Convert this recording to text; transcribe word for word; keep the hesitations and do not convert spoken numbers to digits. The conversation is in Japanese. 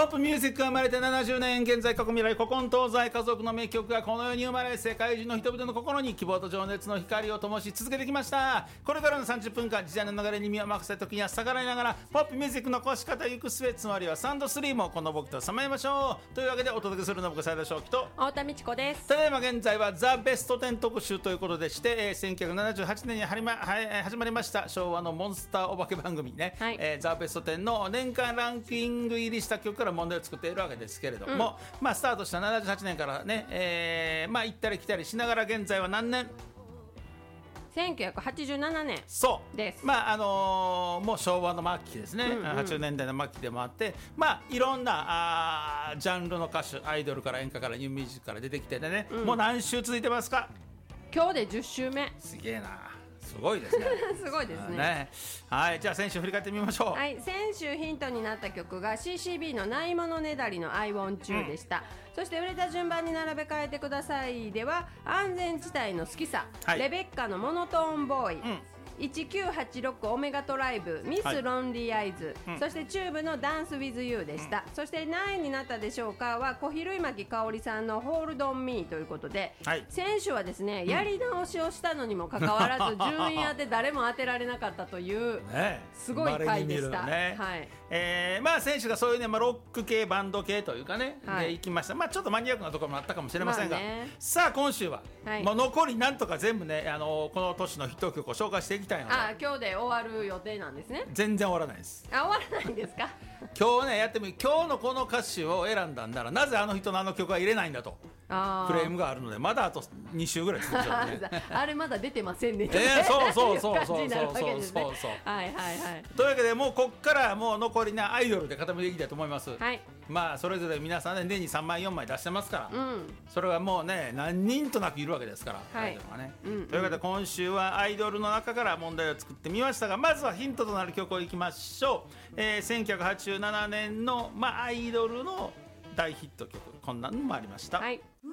ポップミュージックが生まれてななじゅうねん、現在過去未来古今東西、家族の名曲がこの世に生まれ、世界中の人々の心に希望と情熱の光を灯し続けてきました。これからのさんじゅっぷんかん、時代の流れに身を任せた時には逆らいながらポップミュージックの越し方行く末、つまりはサンドスリーもこの僕とさまよいましょうというわけでお届けするの僕斉田翔樹と太田美智子です。 ただいま現在はザ・ベストテン特集ということでして、えー、せんきゅうひゃくななじゅうはちねんにはりま、はえー、始まりました昭和のモンスターお化け番組ね、はい、えー、ザ・ベストテンの年間ランキング入りした曲から問題を作っているわけですけれども、うん、まあスタートしたななじゅうはちねんからね、えー、まあ行ったり来たりしながら現在は何年せんきゅうひゃくはちじゅうななねんそうです。 まああのー、もう昭和の末期ですね、うんうん、はちじゅうねんだいの末期でもあって、まあいろんなあジャンルの歌手、アイドルから演歌からニューミュージックから出てきてね、うん、もう何週続いてますか？ 今日でじゅっしゅうめ。 すげえな、すごいですねすごいです ね, ね。はい、じゃあ先週振り返ってみましょう。 はい、先週ヒントになった曲が シーシービー のないものねだりの I want you でした、うん、そして売れた順番に並べ替えてくださいでは安全地帯の好きさ、はい、レベッカのモノトーンボーイ、うん、いちきゅうはちろくオメガトライブミス、はい、ロンリーアイズ、うん、そしてチューブのダンスウィズユーでした、うん、そして何位になったでしょうかは小比類巻香織さんのホールドンミーということで、はい、先週はですね、うん、やり直しをしたのにもかかわらず順位当て誰も当てられなかったというすごい回でした、ね、はい、 えー、まあ選手がそういうね、まあ、ロック系バンド系というかね、はい、で行きました。まあちょっとマニアックなところもあったかもしれませんが、まあね、さあ今週は、はい、もう残りなんとか全部ね、あのー、この年のヒット曲を紹介していきたいので。 あ、今日で終わる予定なんですね。 全然終わらないです。 あ、終わらないんですか？ 今日ねやってみ、今日のこの歌詞を選んだんならなぜあの人のあの曲は入れないんだとあクレームがあるので、まだあとに週ぐらい続くねあれまだ出てませんね、 えー、そうそうそうそうそうそうそうそうはいはいはい。 というわけでもうこっからもう残りなアイドルで固めていきたいと思います、 はい、 まあそれぞれ皆さんね年にさんまいよんまい出してますから、うん、それはもうね何人となくいるわけですから、はい、アイドルはね、うんうん、というわけで今週はアイドルの中から問題を作ってみましたが、まずはヒントとなる曲をいきましょう、えー、せんきゅうひゃくはちじゅうななねんの、まあ、アイドルの大ヒット曲、こんなのもありました、はい。